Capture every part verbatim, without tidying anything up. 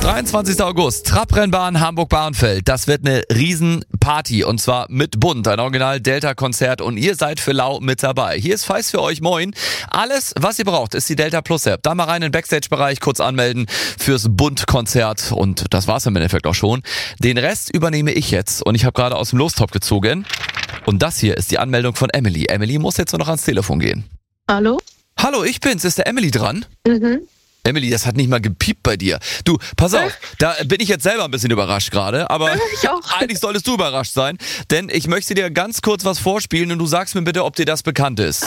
dreiundzwanzigster August, Trabrennbahn Hamburg-Bahrenfeld. Das wird eine Riesenparty und zwar mit Bund, ein Original-Delta-Konzert und ihr seid für lau mit dabei. Hier ist Feist für euch, moin. Alles, was ihr braucht, ist die Delta Plus App. Da mal rein in den Backstage-Bereich, kurz anmelden fürs Bund-Konzert und das war's im Endeffekt auch schon. Den Rest übernehme ich jetzt und ich habe gerade aus dem Lostopf gezogen und das hier ist die Anmeldung von Emily. Emily muss jetzt nur noch ans Telefon gehen. Hallo? Hallo, ich bin's. Ist der Emily dran? Mhm. Emily, das hat nicht mal gepiept bei dir. Du, pass auf, da bin ich jetzt selber ein bisschen überrascht gerade, aber Ich auch. eigentlich solltest du überrascht sein, denn ich möchte dir ganz kurz was vorspielen und du sagst mir bitte, ob dir das bekannt ist.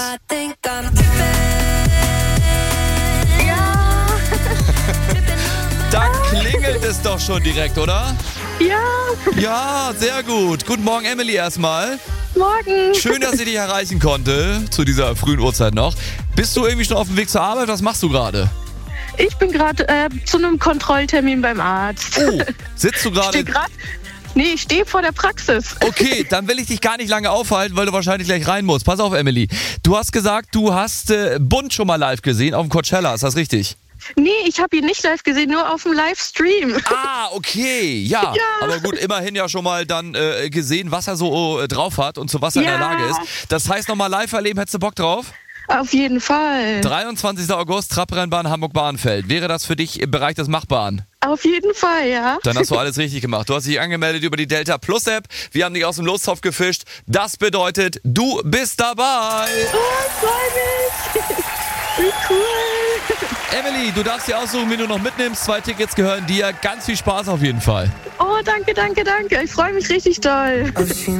Ja. Da klingelt es doch schon direkt, oder? Ja. Ja, sehr gut. Guten Morgen, Emily, erstmal. Morgen. Schön, dass ich dich erreichen konnte, zu dieser frühen Uhrzeit noch. Bist du irgendwie schon auf dem Weg zur Arbeit? Was machst du gerade? Ich bin gerade äh, zu einem Kontrolltermin beim Arzt. Oh, sitzt du Ich stehe gerade... gerade. Nee, ich stehe vor der Praxis. Okay, dann will ich dich gar nicht lange aufhalten, weil du wahrscheinlich gleich rein musst. Pass auf, Emily. Du hast gesagt, du hast äh, Bund schon mal live gesehen auf dem Coachella. Ist das richtig? Nee, ich habe ihn nicht live gesehen, nur auf dem Livestream. Ah, okay, ja. Ja. Aber gut, immerhin ja schon mal dann äh, gesehen, was er so äh, drauf hat und zu was er Ja. in der Lage ist. Das heißt, nochmal live erleben, hättest du Bock drauf? Auf jeden Fall. dreiundzwanzigster August, Trabrennbahn Hamburg-Bahrenfeld. Wäre das für dich im Bereich des Machbaren? Auf jeden Fall, ja. Dann hast du alles richtig gemacht. Du hast dich angemeldet über die Delta Plus App. Wir haben dich aus dem Lostopf gefischt. Das bedeutet, du bist dabei. Oh, ich freue mich. Wie cool. Emily, du darfst dir aussuchen, wen du noch mitnimmst. Zwei Tickets gehören dir. Ganz viel Spaß auf jeden Fall. Oh, danke, danke, danke. Ich freue mich richtig doll.